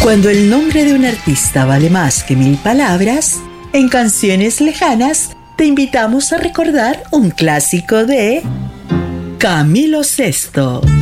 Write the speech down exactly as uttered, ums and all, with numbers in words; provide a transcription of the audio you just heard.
Cuando el nombre de un artista vale más que mil palabras, en Canciones Lejanas te invitamos a recordar un clásico de Camilo Sesto.